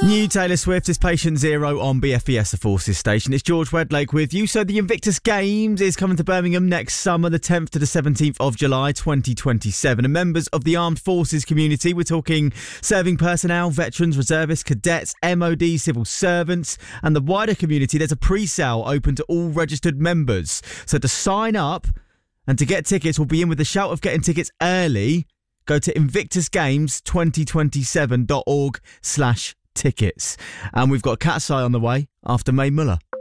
New Taylor Swift is Patient Zero on BFES, the Forces station. It's George Wedlake with you. So the Invictus Games is coming to Birmingham next summer, the 10th to the 17th of July 2027. And members of the armed forces community, we're talking serving personnel, veterans, reservists, cadets, MOD, civil servants, and the wider community, there's a pre-sale open to all registered members. So to sign up and to get tickets, we'll be in with the shout of getting tickets early. Go to invictusgames2027.org/tickets. And we've got Cat's Eye on the way after Mae Muller.